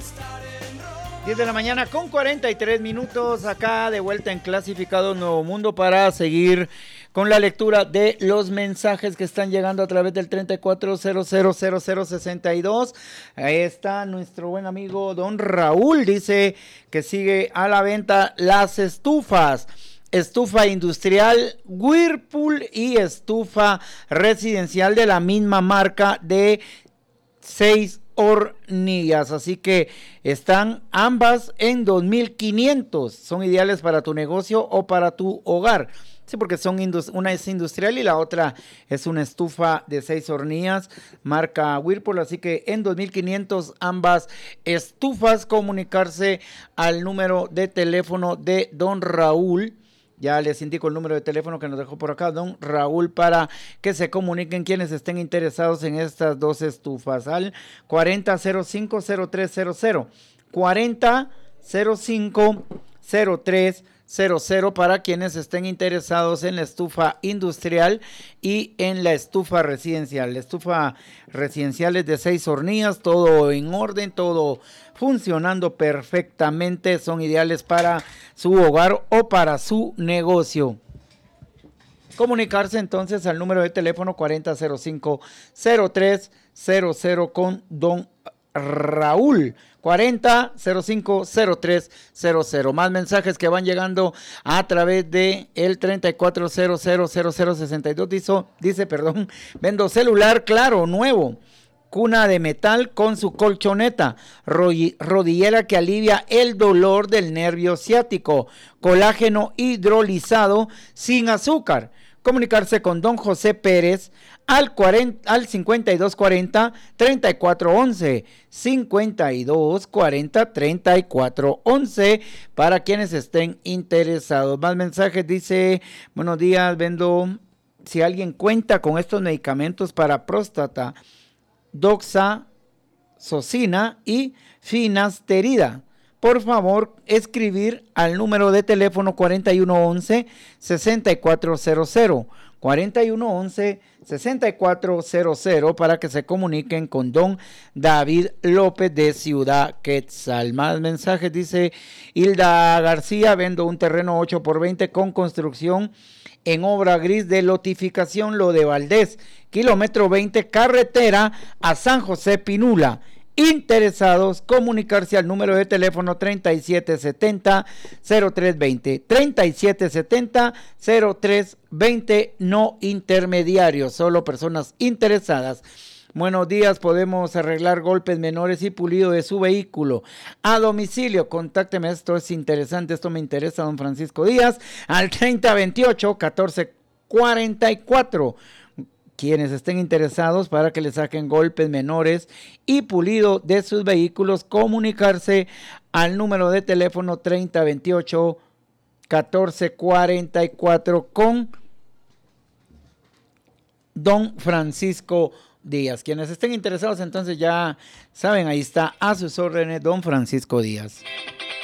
10 de la mañana con 43 minutos, acá de vuelta en Clasificado Nuevo Mundo para seguir con la lectura de los mensajes que están llegando a través del 34000062. Ahí está nuestro buen amigo don Raúl, dice que sigue a la venta las estufas. Estufa industrial Whirlpool y estufa residencial de la misma marca de 6 hornillas, así que están ambas en 2,500, son ideales para tu negocio o para tu hogar, sí, porque son una es industrial y la otra es una estufa de 6 hornillas, marca Whirlpool, así que en 2,500 ambas estufas. Comunicarse al número de teléfono de don Raúl. Ya les indico el número de teléfono que nos dejó por acá don Raúl para que se comuniquen quienes estén interesados en estas dos estufas al 4005-0300, 4005-0300 para quienes estén interesados en la estufa industrial y en la estufa residencial. La estufa residencial es de 6 hornillas, todo en orden, todo funcionando perfectamente, son ideales para su hogar o para su negocio. Comunicarse entonces al número de teléfono 4005-0300 con don Raúl, 4005-0300. Más mensajes que van llegando a través de el 34000062. Dice, vendo celular Claro nuevo, cuna de metal con su colchoneta, rodillera que alivia el dolor del nervio ciático, colágeno hidrolizado sin azúcar. Comunicarse con don José Pérez al 5240-3411, 5240-3411 para quienes estén interesados. Más mensajes, dice, buenos días, vendo, si alguien cuenta con estos medicamentos para próstata, doxazocina y finasterida, por favor escribir al número de teléfono 4111-6400, 4111-6400 para que se comuniquen con don David López de Ciudad Quetzal. Más mensajes, dice Hilda García, vendo un terreno 8x20 con construcción en obra gris de lotificación Lo de Valdés, kilómetro 20, carretera a San José Pinula. Interesados, comunicarse al número de teléfono 3770-0320, 3770-0320, no intermediarios, solo personas interesadas. Buenos días, podemos arreglar golpes menores y pulido de su vehículo a domicilio. Contácteme, esto es interesante, esto me interesa, don Francisco Díaz, al 3028-1444. Quienes estén interesados para que le saquen golpes menores y pulido de sus vehículos, comunicarse al número de teléfono 3028-1444 con don Francisco Díaz. Quienes estén interesados, entonces ya saben, ahí está a sus órdenes don Francisco Díaz.